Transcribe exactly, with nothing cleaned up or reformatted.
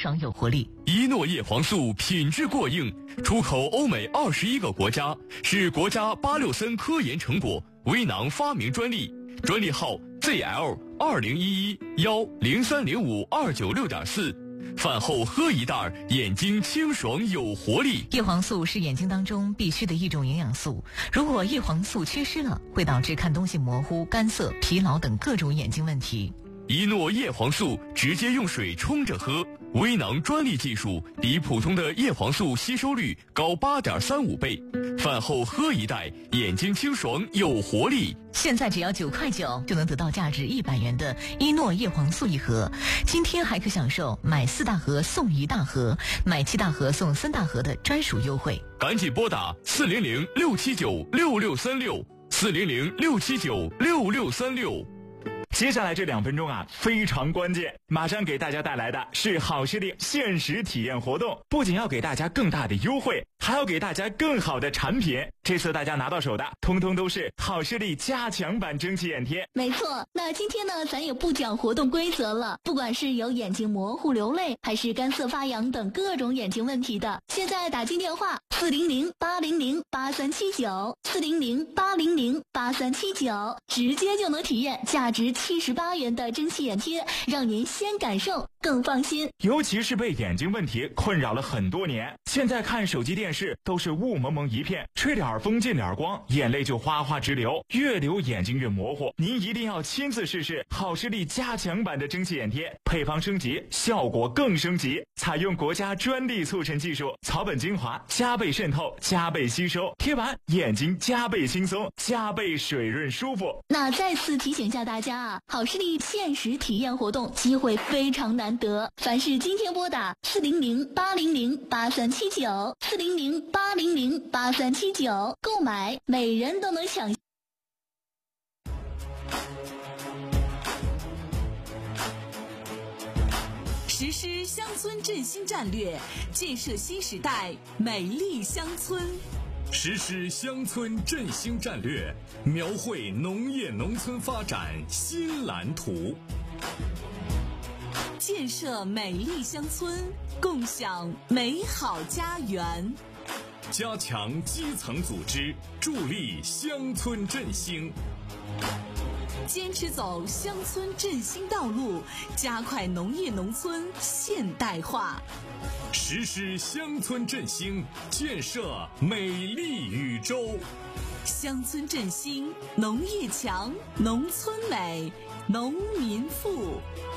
爽有活力。 一诺叶黄素品质过硬，出口欧美二十一个国家，是国家八六三科研成果，微囊发明专利，专利号 Z L 二零一一幺零三零五二九六点四。饭后喝一袋，眼睛清爽有活力。 叶黄素是眼睛当中必需的一种营养素，如果叶黄素缺失了，会导致看东西模糊、干涩、疲劳等各种眼睛问题。 一诺叶黄素直接用水冲着喝，微囊专利技术比普通的叶黄素吸收率高 八点三五 倍。饭后喝一袋，眼睛清爽有活力。 现在只要九块九就能得到价值一百元的一诺叶黄素一盒，今天还可享受买四大盒送一大盒，买七大盒送三大盒的专属优惠。 赶紧拨打四零零六七九六六三六四零零六七九六六三六。 接下来这两分钟啊，非常关键，马上给大家带来的是好视力限时体验活动，不仅要给大家更大的优惠，还要给大家更好的产品。这次大家拿到手的，通通都是好视力加强版蒸汽眼贴。 没错，那今天呢，咱也不讲活动规则了。不管是有眼睛模糊、流泪，还是干涩发痒等各种眼睛问题的，现在打进电话四零零八零零八三七九四零零八零零八三七九，直接就能体验价值七十八元的蒸汽眼贴，让您先感受更放心。 尤其是被眼睛问题困扰了很多年，现在看手机电视都是雾蒙蒙一片，吹点风进点光，眼泪就哗哗直流，越流眼睛越模糊。您一定要亲自试试好视力加强版的蒸汽眼贴，配方升级，效果更升级，采用国家专利促成技术，草本精华，加倍渗透，加倍吸收，贴完眼睛加倍轻松，加倍水润舒服。 那再次提醒一下大家啊，好视力限时体验活动机会非常难得，凡是今天拨打四零零八零零八三七九四零零八零零八三七九购买，每人都能抢。 实施乡村振兴战略，建设新时代美丽乡村。 实施乡村振兴战略，描绘农业农村发展新蓝图。 建设美丽乡村，共享美好家园。 加强基层组织，助力乡村振兴。 坚持走乡村振兴道路，加快农业农村现代化。 实施乡村振兴，建设美丽宇宙。 乡村振兴，农业强，农村美，农民富。